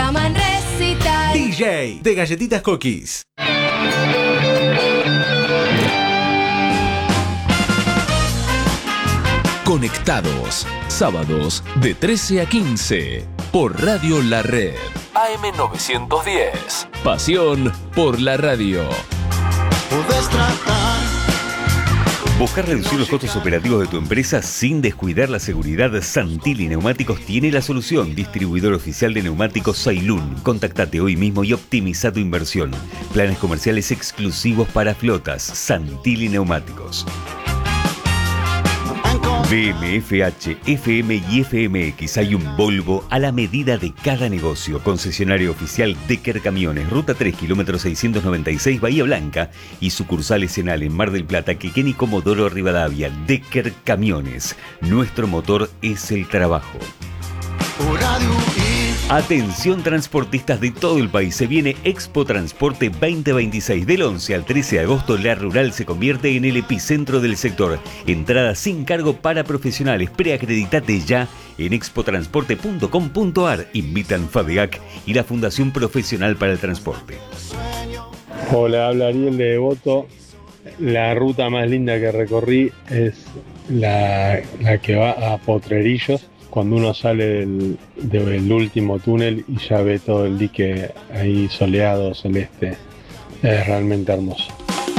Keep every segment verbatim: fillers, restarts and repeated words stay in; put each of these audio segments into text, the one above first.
llaman recital. D J de Galletitas Cookies. Conectados, sábados de trece a quince, por Radio La Red. A M novecientos diez. Pasión por la radio. Podés tratar. ¿Buscar reducir los costos operativos de tu empresa sin descuidar la seguridad? Santilli Neumáticos tiene la solución. Distribuidor oficial de neumáticos Sailun. Contactate hoy mismo y optimiza tu inversión. Planes comerciales exclusivos para flotas. Santilli Neumáticos. B M F H, F M y F M X. Hay un Volvo a la medida de cada negocio. Concesionario oficial Decker Camiones. Ruta tres, kilómetro seiscientos noventa y seis, Bahía Blanca. Y sucursales en Ale, en Mar del Plata, Quequén y Comodoro Rivadavia. Decker Camiones. Nuestro motor es el trabajo. Atención transportistas de todo el país, se viene Expo Transporte veinte veintiséis. Del once al trece de agosto, La Rural se convierte en el epicentro del sector. Entrada sin cargo para profesionales. Preacreditate ya en expotransporte punto com punto ar. Invitan FADEAC y la Fundación Profesional para el Transporte. Hola, habla Ariel de Devoto. La ruta más linda que recorrí es la, la que va a Potrerillos. Cuando uno sale del, del último túnel y ya ve todo el dique ahí soleado, celeste, es realmente hermoso.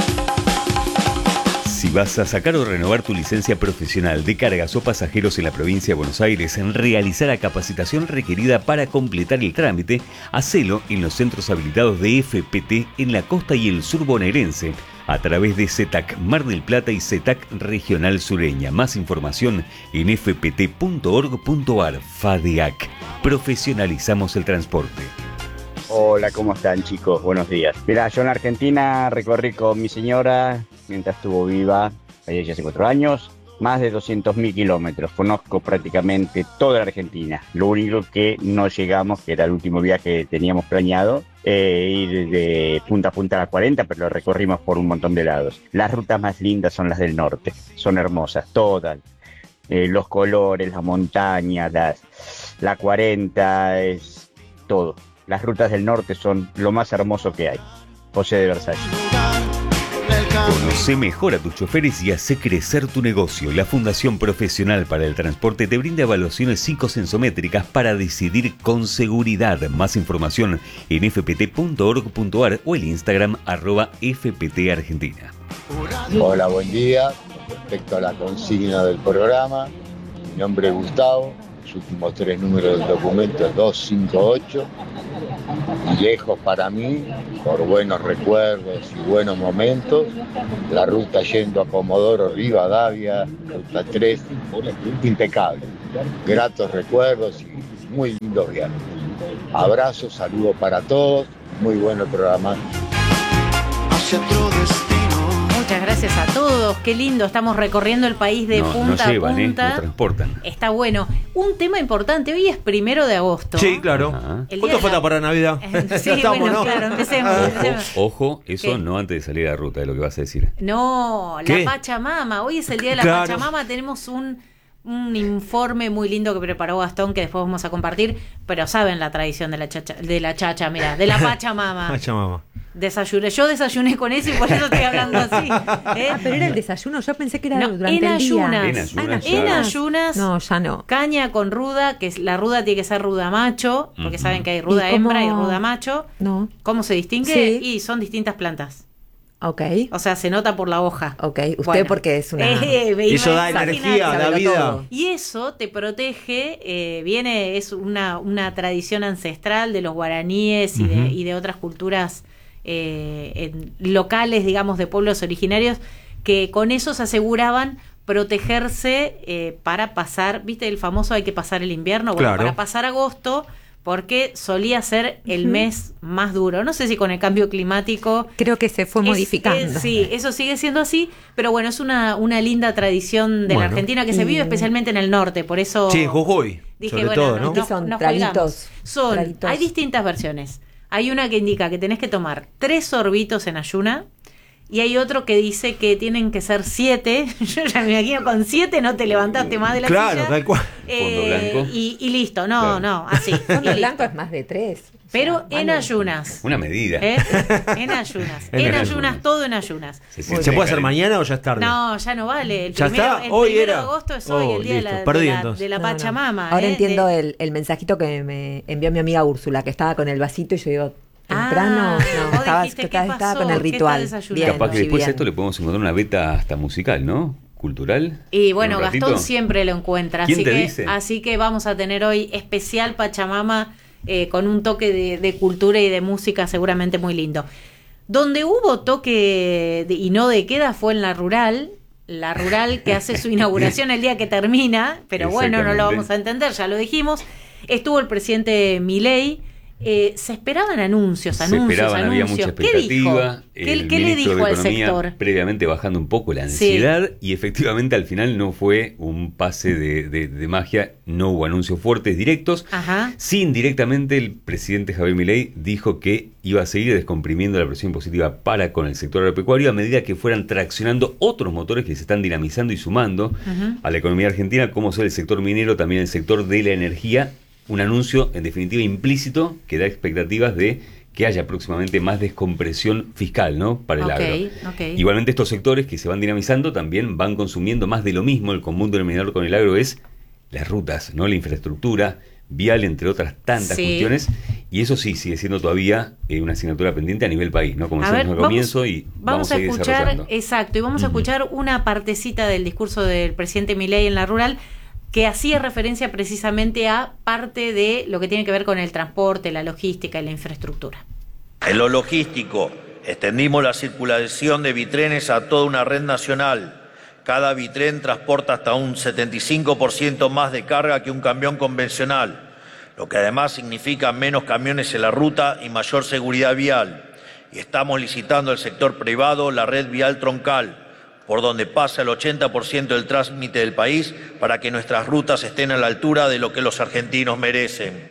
Si vas a sacar o renovar tu licencia profesional de cargas o pasajeros en la provincia de Buenos Aires, en realizar la capacitación requerida para completar el trámite, hacelo en los centros habilitados de F P T en la costa y el sur bonaerense, a través de CETAC Mar del Plata y CETAC Regional Sureña. Más información en f p t punto org punto ar. FADEAC. Profesionalizamos el transporte. Hola, ¿cómo están, chicos? Buenos días. Mirá, yo en Argentina recorrí con mi señora, mientras estuvo viva, ella hace cuatro años, más de doscientos mil kilómetros. Conozco prácticamente toda la Argentina. Lo único que no llegamos, que era el último viaje que teníamos planeado, eh, ir de punta a punta a la cuarenta, pero lo recorrimos por un montón de lados. Las rutas más lindas son las del norte, son hermosas, todas. Eh, los colores, las montañas, las, la cuarenta, es todo. Las rutas del norte son lo más hermoso que hay. José de Versalles. Conoce mejor a tus choferes y hace crecer tu negocio. La Fundación Profesional para el Transporte te brinda evaluaciones psicosensométricas para decidir con seguridad. Más información en f p t punto org punto ar o el Instagram arroba f p t argentina. Hola, buen día. Respecto a la consigna del programa, mi nombre es Gustavo. Los últimos tres números del documento es doscientos cincuenta y ocho. Y lejos para mí, por buenos recuerdos y buenos momentos, la ruta yendo a Comodoro Rivadavia, ruta tres, impecable. Gratos recuerdos y muy lindos viajes. Abrazos, saludos para todos, muy bueno el programa. Muchas gracias a todos, qué lindo, estamos recorriendo el país de no, punta no llevan, a punta. Eh, no transportan. Está bueno. Un tema importante, hoy es primero de agosto. Sí, claro. ¿Cuánto falta la... para Navidad? Sí, estamos, bueno, ¿no? Claro, empecemos. Ojo, ojo, eso ¿qué? No antes de salir a la ruta, es lo que vas a decir. No, ¿qué? La Pachamama, hoy es el día de la claro. Pachamama, tenemos un... un informe muy lindo que preparó Gastón que después vamos a compartir, pero saben la tradición de la chacha, de la chacha, mira, de la Pachamama. Pachamama. Desayuné, yo desayuné con eso y por eso estoy hablando así. ¿eh? Ah, pero era el desayuno, yo pensé que era no, durante en el ayunas. día. En ayunas. En ayunas. No, ya no. Caña con ruda, que la ruda tiene que ser ruda macho, porque uh-huh. saben que hay ruda ¿Y hembra y ruda macho. No. ¿Cómo se distingue? Sí. Y son distintas plantas. Ok. O sea, se nota por la hoja. Ok. Usted bueno. porque es una... Eh, y eso da energía, da vida. Todo. Y eso te protege, eh, viene, es una, una tradición ancestral de los guaraníes y, uh-huh. de, y de otras culturas eh, en, locales, digamos, de pueblos originarios, que con eso se aseguraban protegerse eh, para pasar, viste, el famoso hay que pasar el invierno, bueno, claro. para pasar agosto... porque solía ser el uh-huh. mes más duro. No sé si con el cambio climático... Creo que se fue es, modificando. Es, sí, eso sigue siendo así, pero bueno, es una, una linda tradición de bueno. la Argentina que se vive especialmente en el norte, por eso... Sí, Jujuy, dije, sobre bueno, todo, ¿no? Nos, son nos traguitos. Son, traguitos. Hay distintas versiones. Hay una que indica que tenés que tomar tres sorbitos en ayuna y hay otro que dice que tienen que ser siete. Yo ya me imagino, con siete no te levantaste más de la claro, silla. Tal cual. Eh, Fondo blanco. Y, y listo, no, Claro. no, así. Fondo blanco es más de tres. Pero O sea, en malo. ayunas. Una medida. ¿Eh? En ayunas. En En ayunas. ayunas, todo en ayunas. Se, ¿Se puede hacer mañana o ya es tarde? No, ya no vale. El ¿Ya primero, está? el Hoy primero era. de agosto es hoy, Oh, el día listo. de la, Perdí, de la, entonces. de la No, no. Pachamama. Ahora ¿eh? entiendo De- el, el mensajito que me envió mi amiga Úrsula, que estaba con el vasito y yo digo, temprano, Ah, no, vos estaba, dijiste, estaba- ¿qué estaba pasó? con el ¿Qué está ritual. desayunando? Bien, Capaz que sí, después bien. a esto le podemos encontrar una beta hasta musical, ¿no? Cultural. Y bueno, ¿En un ratito? Gastón siempre lo encuentra. ¿Quién Así te que, dice? así que vamos a tener hoy especial Pachamama eh, con un toque de, de cultura y de música seguramente muy lindo. Donde hubo toque de- y no de queda fue en la rural. La rural que hace su inauguración el día que termina, pero bueno, no lo Exactamente. vamos a entender, ya lo dijimos. Estuvo el presidente Milei. Eh, se esperaban anuncios, Se anuncios, esperaban, había anuncios. mucha ¿Qué dijo? expectativa. ¿Qué, El qué le ministro dijo de al Economía, sector? previamente bajando un poco la ansiedad, y efectivamente al final no fue un pase de, de- de magia, no hubo anuncios fuertes directos. Ajá. Sí, indirectamente el presidente Javier Milei dijo que iba a seguir descomprimiendo la presión impositiva para con el sector agropecuario a medida que fueran traccionando otros motores que se están dinamizando y sumando Ujú. a la economía argentina, como son el sector minero, también el sector de la energía. Un anuncio, en definitiva, implícito que da expectativas de que haya próximamente más descompresión fiscal, ¿no? Para el Ok, agro. ok. Igualmente estos sectores que se van dinamizando también van consumiendo más de lo mismo. El común denominador con el agro es las rutas, ¿no? La infraestructura vial, entre otras tantas Sí. cuestiones. Y eso sí sigue siendo todavía eh, una asignatura pendiente a nivel país, ¿no? Como A decíamos ver, al vamos- comienzo, y vamos, Vamos a a seguir escuchar, desarrollando. exacto, y vamos a Ujú. escuchar una partecita del discurso del presidente Milei en la rural que hacía referencia precisamente a parte de lo que tiene que ver con el transporte, la logística y la infraestructura. En lo logístico, extendimos la circulación de bitrenes a toda una red nacional. Cada bitren transporta hasta un setenta y cinco por ciento más de carga que un camión convencional, lo que además significa menos camiones en la ruta y mayor seguridad vial. Y estamos licitando al sector privado la red vial troncal, por donde pasa el ochenta por ciento del trámite del país, para que nuestras rutas estén a la altura de lo que los argentinos merecen.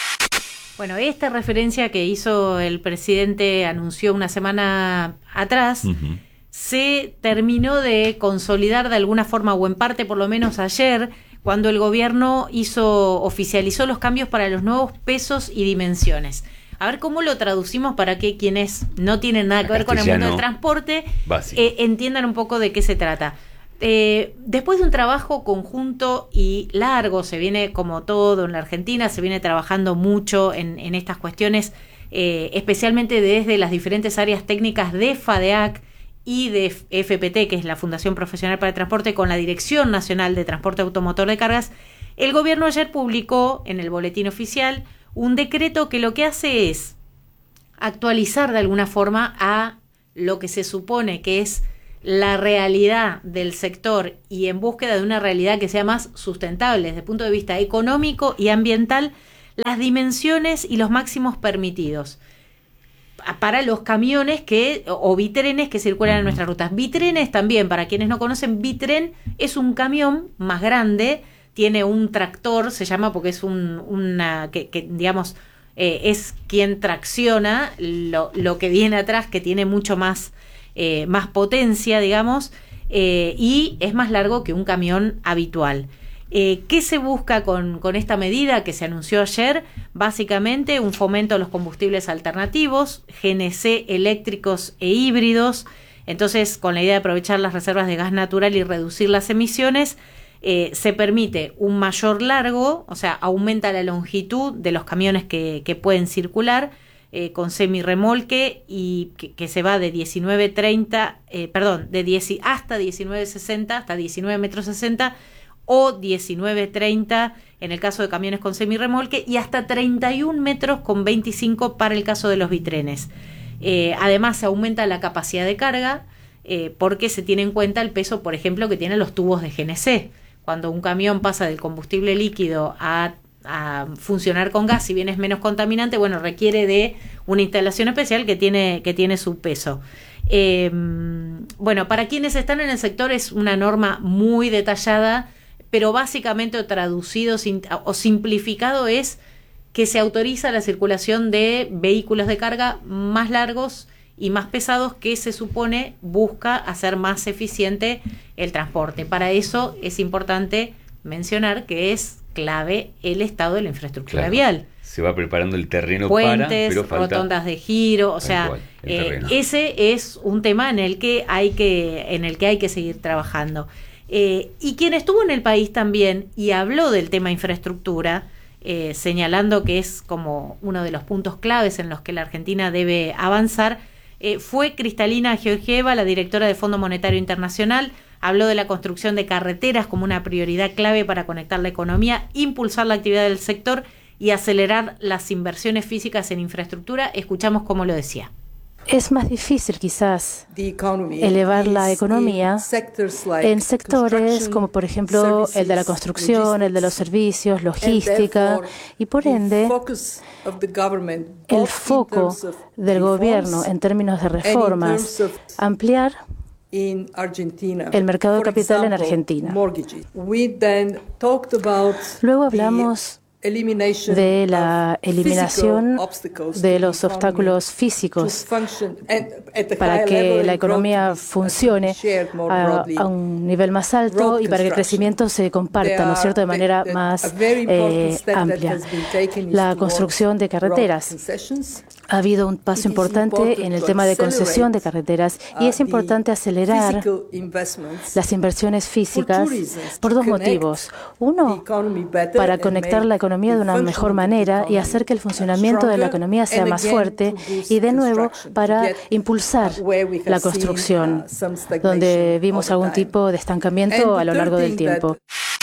Bueno, esta referencia que hizo el presidente, anunció una semana atrás, Ujú. se terminó de consolidar de alguna forma, o en parte por lo menos ayer, cuando el gobierno hizo, oficializó los cambios para los nuevos pesos y dimensiones. A ver cómo lo traducimos para que quienes no tienen nada que ver con el mundo del Castellano transporte básico. eh, entiendan un poco de qué se trata. Eh, después de un trabajo conjunto y largo, se viene como todo en la Argentina, se viene trabajando mucho en, en estas cuestiones, eh, especialmente desde las diferentes áreas técnicas de FADEAC y de F P T, que es la Fundación Profesional para el Transporte, con la Dirección Nacional de Transporte Automotor de Cargas. El gobierno ayer publicó en el boletín oficial un decreto que lo que hace es actualizar de alguna forma a lo que se supone que es la realidad del sector y en búsqueda de una realidad que sea más sustentable desde el punto de vista económico y ambiental, las dimensiones y los máximos permitidos para los camiones que o bitrenes que circulan en nuestras rutas. Bitrenes también, para quienes no conocen, bitren es un camión más grande, tiene un tractor, se llama porque es un una que, que digamos eh, es quien tracciona lo, lo que viene atrás, que tiene mucho más eh, más potencia, digamos, eh, y es más largo que un camión habitual. Eh, ¿Qué se busca con, con esta medida que se anunció ayer? Básicamente un fomento a los combustibles alternativos, G N C eléctricos e híbridos. Entonces, con la idea de aprovechar las reservas de gas natural y reducir las emisiones, eh, se permite un mayor largo, o sea, aumenta la longitud de los camiones que, que pueden circular eh, con semirremolque y que, que se va de diecinueve treinta, eh, perdón, de diez hasta diecinueve sesenta, hasta diecinueve metros sesenta, o diecinueve treinta en el caso de camiones con semirremolque y hasta treinta y un metros con veinticinco para el caso de los bitrenes. Eh, además se aumenta la capacidad de carga eh, porque se tiene en cuenta el peso, por ejemplo, que tienen los tubos de G N C. Cuando un camión pasa del combustible líquido a, a funcionar con gas, si bien es menos contaminante, bueno, requiere de una instalación especial que tiene, que tiene su peso. Eh, bueno, para quienes están en el sector es una norma muy detallada, pero básicamente o traducido o simplificado es que se autoriza la circulación de vehículos de carga más largos y más pesados, que se supone busca hacer más eficiente el transporte. Para eso es importante mencionar que es clave el estado de la infraestructura Claro. vial. Se va preparando el terreno Puentes, para, pero falta... rotondas de giro, o Tal sea, cual, el eh, terreno. ese es un tema en el que hay que, en el que hay que seguir trabajando. Eh, y quien estuvo en el país también y habló del tema infraestructura, eh, señalando que es como uno de los puntos claves en los que la Argentina debe avanzar, eh, fue Cristalina Georgieva, la directora del Fondo Monetario Internacional. Habló de la construcción de carreteras como una prioridad clave para conectar la economía, impulsar la actividad del sector y acelerar las inversiones físicas en infraestructura. Escuchamos cómo lo decía. Es más difícil quizás elevar la economía en sectores como por ejemplo el de la construcción, el de los servicios, logística, y por ende el foco del gobierno en términos de reformas, ampliar el mercado de capital en Argentina. Luego hablamos de la eliminación de los obstáculos físicos para que la economía funcione a, a un nivel más alto y para que el crecimiento se comparta, ¿no es cierto?, de manera más eh, amplia. La construcción de carreteras. Ha habido un paso importante en el tema de concesión de carreteras y es importante acelerar las inversiones físicas por dos motivos. Uno, para conectar la economía de una mejor manera y hacer que el funcionamiento de la economía sea más fuerte, y de nuevo para impulsar la construcción, donde vimos algún tipo de estancamiento a lo largo del tiempo.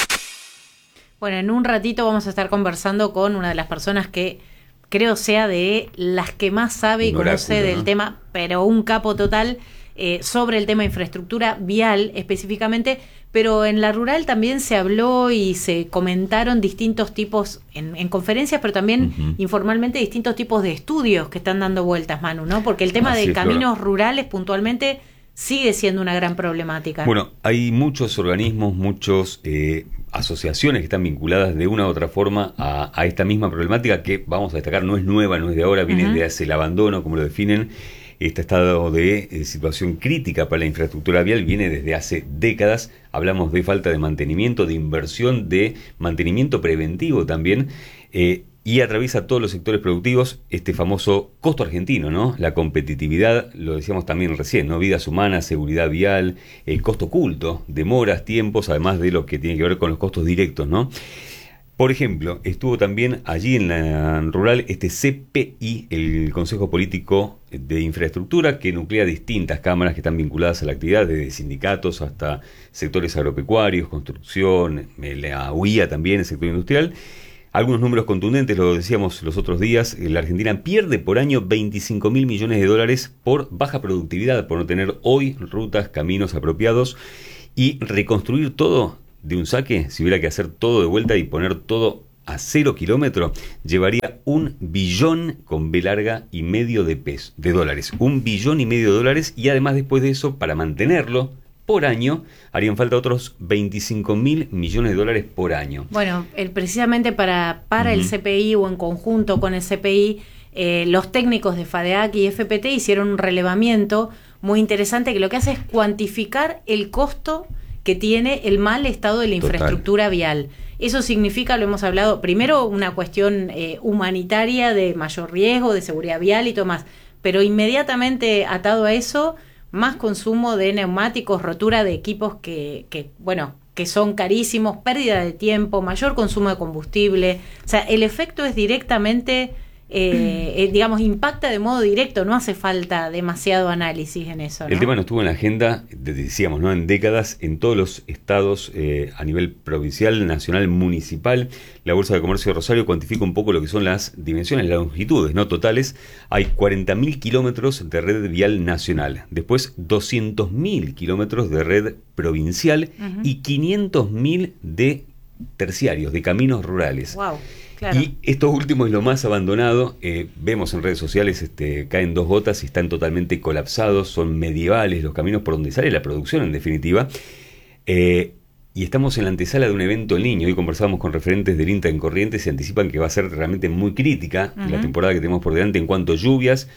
Bueno, en un ratito vamos a estar conversando con una de las personas que creo sea de las que más sabe y Un conoce oráculo, del ¿no? tema, pero un capo total, eh, sobre el tema de infraestructura vial específicamente, pero en la rural también se habló y se comentaron distintos tipos, en, en conferencias, pero también uh-huh. informalmente, distintos tipos de estudios que están dando vueltas, Manu, ¿no? Porque el tema Así de es, caminos Flora. rurales puntualmente sigue siendo una gran problemática. Bueno, hay muchos organismos, muchas eh, asociaciones que están vinculadas de una u otra forma a, a esta misma problemática que, vamos a destacar, no es nueva, no es de ahora, viene uh-huh. desde el abandono, como lo definen. Este estado de eh, situación crítica para la infraestructura vial viene desde hace décadas. Hablamos de falta de mantenimiento, de inversión, de mantenimiento preventivo también, eh, y atraviesa todos los sectores productivos este famoso costo argentino, ¿no? La competitividad, lo decíamos también recién, ¿no? Vidas humanas, seguridad vial, el costo oculto, demoras, tiempos, además de lo que tiene que ver con los costos directos, ¿no? Por ejemplo, estuvo también allí en la rural este C P I, el Consejo Político de Infraestructura, que nuclea distintas cámaras que están vinculadas a la actividad, desde sindicatos hasta sectores agropecuarios, construcción, la U I A también, el sector industrial. Algunos números contundentes, lo decíamos los otros días, la Argentina pierde por año veinticinco mil millones de dólares por baja productividad, por no tener hoy rutas, caminos apropiados, y reconstruir todo de un saque, si hubiera que hacer todo de vuelta y poner todo a cero kilómetro, llevaría un billón con B larga y medio de pesos, de dólares. Un billón y medio de dólares, y además después de eso, para mantenerlo por año, harían falta otros veinticinco mil millones de dólares por año. Bueno, el, precisamente para, para uh-huh. el C P I o en conjunto con el C P I, eh, los técnicos de FADEAC y F P T hicieron un relevamiento muy interesante que lo que hace es cuantificar el costo que tiene el mal estado de la infraestructura Total. vial. Eso significa, lo hemos hablado, primero una cuestión eh, humanitaria de mayor riesgo, de seguridad vial y todo más, pero inmediatamente atado a eso, más consumo de neumáticos, rotura de equipos que, que bueno, que son carísimos, pérdida de tiempo, mayor consumo de combustible. O sea, el efecto es directamente, eh, eh, digamos, impacta de modo directo, no hace falta demasiado análisis en eso, ¿no? El tema no estuvo en la agenda, decíamos, ¿no? En décadas, en todos los estados, eh, a nivel provincial, nacional, municipal. La Bolsa de Comercio de Rosario cuantifica un poco lo que son las dimensiones, las longitudes, ¿no? Totales. Hay cuarenta mil kilómetros de red vial nacional, después doscientos mil kilómetros de red provincial uh-huh. y quinientos mil de terciarios, de caminos rurales. Wow. Claro. Y esto último es lo más abandonado. Eh, vemos en redes sociales, este, caen dos gotas y están totalmente colapsados, son medievales los caminos por donde sale la producción, en definitiva. Eh, y estamos en la antesala de un evento El Niño. Hoy conversamos con referentes del INTA en Corrientes y anticipan que va a ser realmente muy crítica uh-huh. la temporada que tenemos por delante en cuanto a lluvias,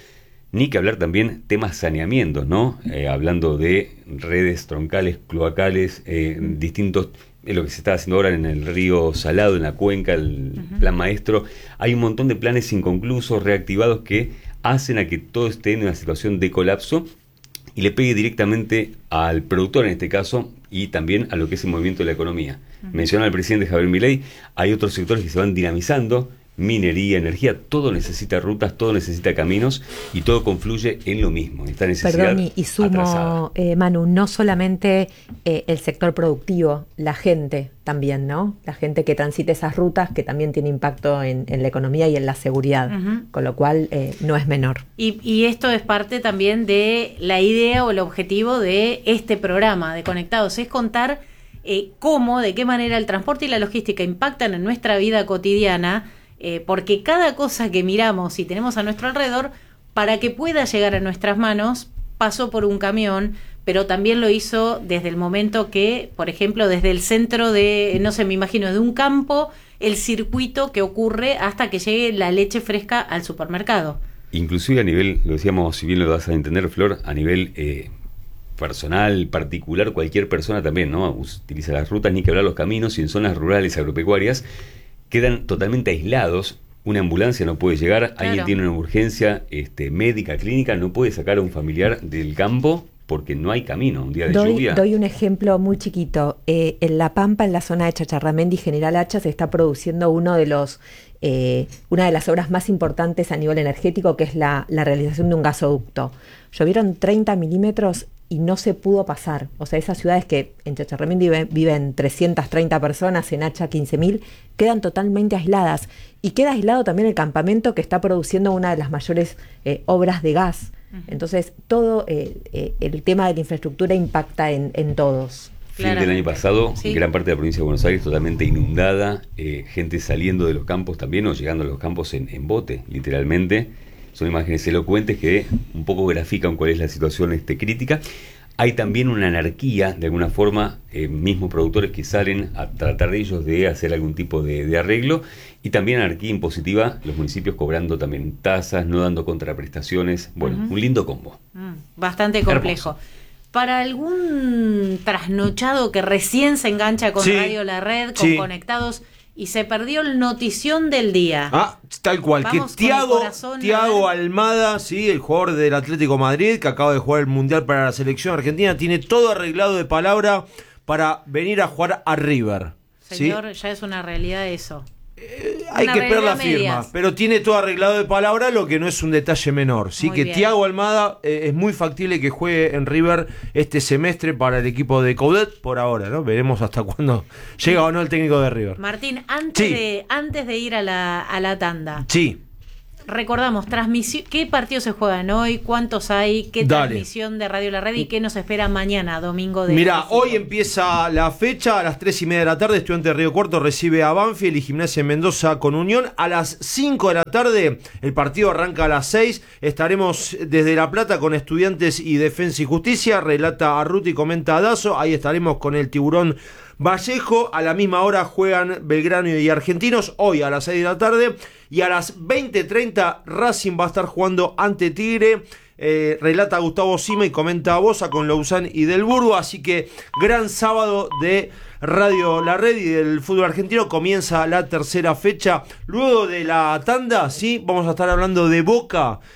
Ni que hablar también temas saneamientos, ¿no? Eh, hablando de redes troncales, cloacales, eh, distintos, eh, lo que se está haciendo ahora en el río Salado, en la cuenca, el uh-huh. plan maestro. Hay un montón de planes inconclusos, reactivados, que hacen a que todo esté en una situación de colapso y le pegue directamente al productor en este caso y también a lo que es el movimiento de la economía. Uh-huh. Menciona el presidente Javier Milei, hay otros sectores que se van dinamizando, minería, energía, todo necesita rutas, todo necesita caminos y todo confluye en lo mismo, esta necesidad. Perdón, y, y sumo, eh, Manu, no solamente eh, el sector productivo, la gente también, ¿no? La gente que transita esas rutas, que también tiene impacto en, en la economía y en la seguridad, uh-huh. con lo cual eh, no es menor. Y, y esto es parte también de la idea o el objetivo de este programa de Conectados, es contar eh, cómo, de qué manera el transporte y la logística impactan en nuestra vida cotidiana. Eh, porque cada cosa que miramos y tenemos a nuestro alrededor, para que pueda llegar a nuestras manos, pasó por un camión, pero también lo hizo desde el momento que, por ejemplo, desde el centro de, no sé, me imagino, de un campo, el circuito que ocurre hasta que llegue la leche fresca al supermercado. Inclusive a nivel, lo decíamos, si bien lo vas a entender, Flor, a nivel eh, personal, particular, cualquier persona también, ¿no? Utiliza las rutas, ni que hablar los caminos, y en zonas rurales, agropecuarias, quedan totalmente aislados. Una ambulancia no puede llegar, claro. Alguien tiene una urgencia este, médica, clínica, no puede sacar a un familiar del campo porque no hay camino, un día de doy, lluvia. Doy un ejemplo muy chiquito. Eh, en La Pampa, en la zona de Chacharramendi y General Hacha, se está produciendo uno de los, eh, una de las obras más importantes a nivel energético, que es la, la realización de un gasoducto. Llovieron treinta milímetros y no se pudo pasar. O sea, esas ciudades que en Chacharramendi viven, viven trescientas treinta personas, en Hacha quince mil, quedan totalmente aisladas. Y queda aislado también el campamento que está produciendo una de las mayores eh, obras de gas. Uh-huh. Entonces, todo eh, eh, el tema de la infraestructura impacta en, en todos. Fin del año pasado, sí. Gran parte de la provincia de Buenos Aires totalmente inundada, eh, gente saliendo de los campos también o llegando a los campos en, en bote, literalmente. Son imágenes elocuentes que un poco grafican cuál es la situación este, crítica. Hay también una anarquía, de alguna forma, eh, mismos productores que salen a tratar de ellos de hacer algún tipo de, de arreglo, y también anarquía impositiva, los municipios cobrando también tasas, no dando contraprestaciones. Bueno, uh-huh. un lindo combo. Mm, bastante complejo. Hermoso. Para algún trasnochado que recién se engancha con sí. Radio La Red, con sí. Conectados, y se perdió el notición del día. Ah, tal cual. Vamos que Thiago, Thiago Almada, sí, el jugador del Atlético Madrid, que acaba de jugar el Mundial para la selección argentina, tiene todo arreglado de palabra para venir a jugar a River. Señor, ¿sí? Ya es una realidad eso. Eh, hay que esperar la firma, pero tiene todo arreglado de palabra, lo que no es un detalle menor. Sí, muy que bien. Thiago Almada eh, es muy factible que juegue en River este semestre para el equipo de Coudet por ahora, ¿no? Veremos hasta cuándo llega o no el técnico de River. Martín, antes, sí. de, antes de ir a la, a la tanda. Sí. Recordamos, transmisión, ¿qué partidos se juegan hoy? ¿Cuántos hay? ¿Qué Dale. transmisión de Radio La Red? ¿Y qué nos espera mañana, domingo de Mirá, hoy empieza la fecha a las tres y media de la tarde. Estudiante de Río Cuarto recibe a Banfield y Gimnasia en Mendoza con Unión. A las cinco de la tarde, el partido arranca a las seis. Estaremos desde La Plata con Estudiantes y Defensa y Justicia. Relata Arruti y comenta Dazo. Ahí estaremos con el Tiburón Vallejo. A la misma hora juegan Belgrano y Argentinos, hoy a las seis de la tarde, y a las veinte treinta Racing va a estar jugando ante Tigre. Eh, relata Gustavo Sima y comenta Bosa con Lausanne y Del Burgo. Así que gran sábado de Radio La Red y del fútbol argentino. Comienza la tercera fecha. Luego de la tanda, sí, vamos a estar hablando de Boca